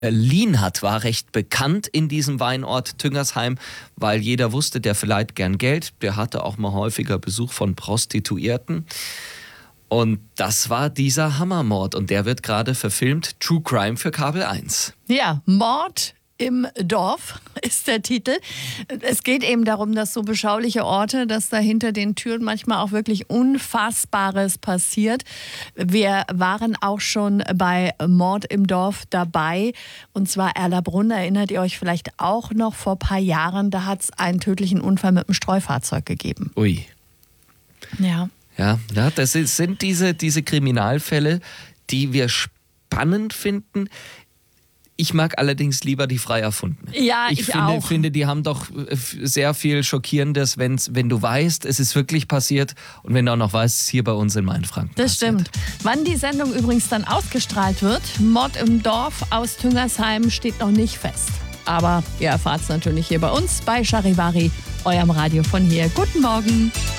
Lienhardt war recht bekannt in diesem Weinort Tüngersheim, weil jeder wusste, der verleiht gern Geld. Der hatte auch mal häufiger Besuch von Prostituierten. Und das war dieser Hammermord. Und der wird gerade verfilmt. True Crime für Kabel 1. Ja, Mord im Dorf ist der Titel. Es geht eben darum, dass so beschauliche Orte, dass da hinter den Türen manchmal auch wirklich Unfassbares passiert. Wir waren auch schon bei Mord im Dorf dabei. Und zwar Erlabrunn, erinnert ihr euch vielleicht auch noch, vor ein paar Jahren, da hat es einen tödlichen Unfall mit einem Streufahrzeug gegeben. Ui. Ja. Ja, das sind diese Kriminalfälle, die wir spannend finden. Ich mag allerdings lieber die frei erfundenen. Ja, ich finde, die haben doch sehr viel Schockierendes, wenn du weißt, es ist wirklich passiert und wenn du auch noch weißt, es ist hier bei uns in Mainfranken Das passiert. stimmt. Wann die Sendung übrigens dann ausgestrahlt wird, Mord im Dorf aus Tüngersheim, steht noch nicht fest. Aber ihr erfahrt es natürlich hier bei uns bei Charivari, eurem Radio von hier. Guten Morgen.